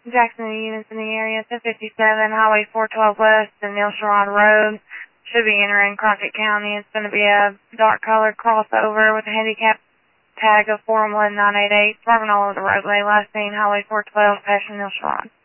Jackson units in the area, 1057, Highway 412 West and Neil Sherrod Road. Should be entering Crockett County. It's going to be a dark-colored crossover with a handicap tag of 411988. Swerving all over the roadway. Last seen Highway 412, passing Neil Sherrod.